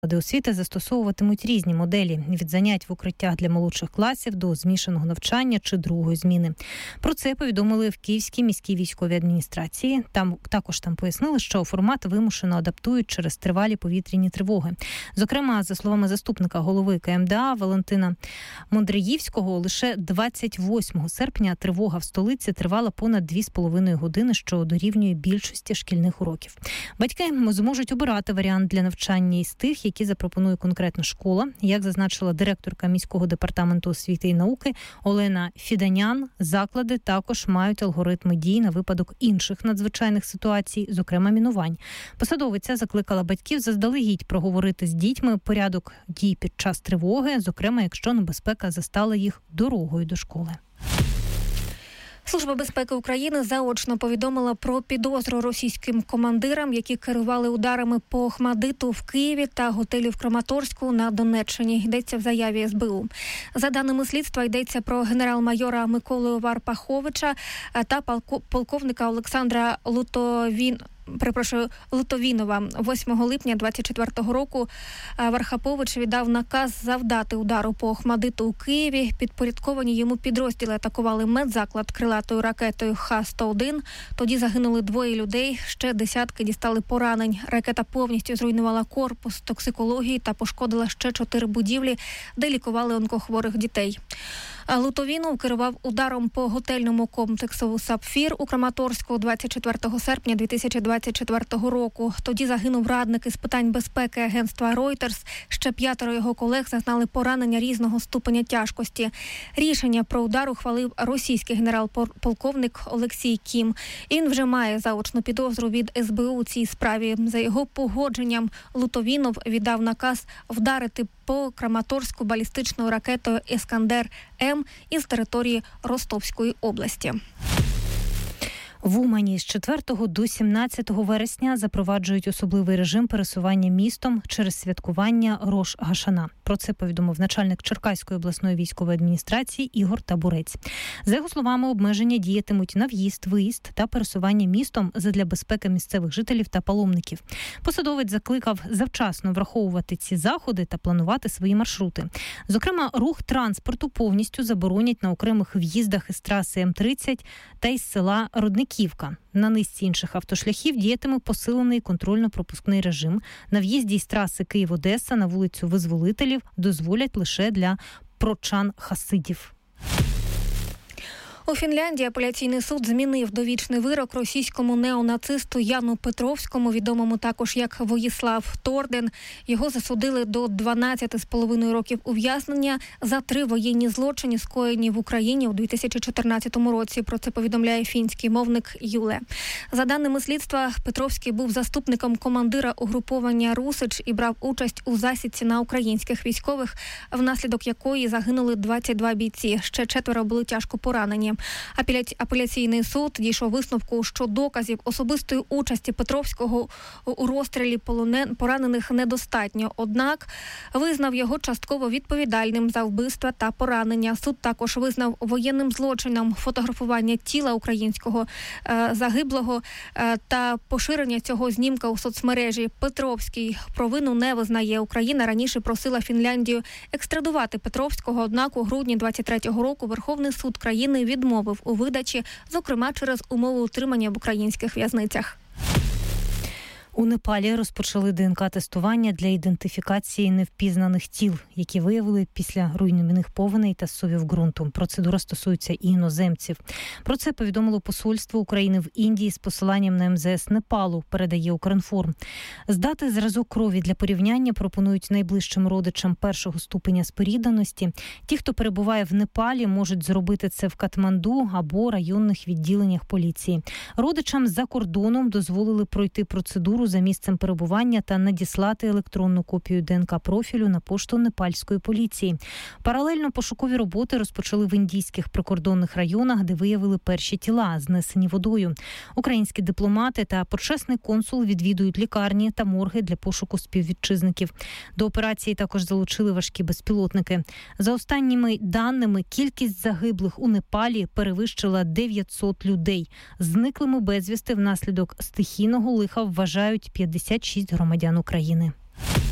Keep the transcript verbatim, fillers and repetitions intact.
Заклади освіти застосовуватимуть різні моделі – від занять в укриттях для молодших класів до змішаного навчання чи другої зміни. Про це повідомили в Київській міській військовій адміністрації. Там також там пояснили, що формат вимушено адаптують через тривалі повітряні тривоги. Зокрема, за словами заступника голови ка ем де а Валентина Мондріївського, лише двадцять восьмого серпня тривога в столиці тривала понад дві з половиною години, що дорівнює більшості шкільних уроків. Батьки зможуть обирати варіант для навчання із тих, які запропонує конкретна школа. Як зазначила директорка міського департаменту освіти і науки Олена Фіданян, заклади також мають алгоритми дій на випадок інших надзвичайних ситуацій, зокрема мінувань. Посадовиця закликала батьків заздалегідь проговорити з дітьми порядок дій під час тривоги, зокрема, якщо небезпека застала їх дорогою до школи. Служба безпеки України заочно повідомила про підозру російським командирам, які керували ударами по Охмадиту в Києві та готелю в Краматорську на Донеччині. Йдеться в заяві ес бе у. За даними слідства, йдеться про генерал-майора Миколу Варпаховича та полковника Олександра Лутовін. Перепрошую, Лутовінова. восьмого липня двадцять четвертого року Вархапович віддав наказ завдати удару по Охмадиту у Києві. Підпорядковані йому підрозділи атакували медзаклад крилатою ракетою ха сто один. Тоді загинули двоє людей, ще десятки дістали поранень. Ракета повністю зруйнувала корпус токсикології та пошкодила ще чотири будівлі, де лікували онкохворих дітей. Лутовінов керував ударом по готельному комплексу «Сапфір» у Краматорську двадцять четвертого серпня дві тисячі двадцять четвертого року. Тоді загинув радник із питань безпеки агентства Reuters. Ще п'ятеро його колег зазнали поранення різного ступеня тяжкості. Рішення про удар ухвалив російський генерал-полковник Олексій Кім. Він вже має заочну підозру від ес бе у у цій справі. За його погодженням Лутовінов віддав наказ вдарити по Краматорську балістичною ракетою «Іскандер-М» із території Ростовської області. В Умані з четвертого до сімнадцятого вересня запроваджують особливий режим пересування містом через святкування Рош Гашана. Про це повідомив начальник Черкаської обласної військової адміністрації Ігор Табурець. За його словами, обмеження діятимуть на в'їзд, виїзд та пересування містом задля безпеки місцевих жителів та паломників. Посадовець закликав завчасно враховувати ці заходи та планувати свої маршрути. Зокрема, рух транспорту повністю заборонять на окремих в'їздах із траси ем тридцять та із села Родниківка. На низці інших автошляхів діятиме посилений контрольно-пропускний режим. На в'їзді з траси Київ-Одеса на вулицю Визволителів дозволять лише для прочан-хасидів. У Фінляндії апеляційний суд змінив довічний вирок російському неонацисту Яну Петровському, відомому також як Воїслав Торден. Його засудили до дванадцяти з половиною років ув'язнення за три воєнні злочини, скоєні в Україні у дві тисячі чотирнадцятому році. Про це повідомляє фінський мовник Юле. За даними слідства, Петровський був заступником командира угруповання «Русич» і брав участь у засідці на українських військових, внаслідок якої загинули двадцять два бійці. Ще четверо були тяжко поранені. Апеляційний суд дійшов висновку, що доказів особистої участі Петровського у розстрілі полонен... поранених недостатньо. Однак визнав його частково відповідальним за вбивства та поранення. Суд також визнав воєнним злочином фотографування тіла українського е, загиблого е, та поширення цього знімка у соцмережі. Петровський провину не визнає. Україна раніше просила Фінляндію екстрадувати Петровського, однак у грудні двадцять третього року Верховний суд країни відмовив у видачі, зокрема через умови утримання в українських в'язницях. У Непалі розпочали де ен ка-тестування для ідентифікації невпізнаних тіл, які виявили після руйнівних повеней та зсувів ґрунту. Процедура стосується і іноземців. Про це повідомило посольство України в Індії з посиланням на ем зе ес Непалу, передає Укрінформ. Здати зразок крові для порівняння пропонують найближчим родичам першого ступеня спорідненості. Ті, хто перебуває в Непалі, можуть зробити це в Катманду або районних відділеннях поліції. Родичам за кордоном дозволили пройти процедуру за місцем перебування та надіслати електронну копію де ен ка-профілю на пошту непальської поліції. Паралельно пошукові роботи розпочали в індійських прикордонних районах, де виявили перші тіла, знесені водою. Українські дипломати та почесний консул відвідують лікарні та морги для пошуку співвітчизників. До операції також залучили важкі безпілотники. За останніми даними, кількість загиблих у Непалі перевищила дев'ятсот людей. Зниклими безвісти внаслідок стихійного лиха вважають п'ятдесят шість громадян України.